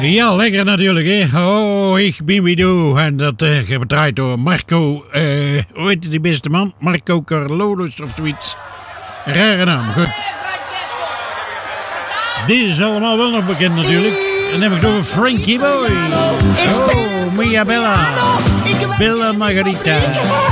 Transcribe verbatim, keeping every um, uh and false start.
Ja, lekker natuurlijk, hè. Oh, ik ben Wido. En dat uh, gedraaid door Marco, uh, hoe heet die beste man? Marco Carolus of zoiets. Rare naam, goed. Dit is allemaal wel nog bekend natuurlijk. En dan heb ik door Frankie Boy. Oh, Mia Bella. Bella Margarita.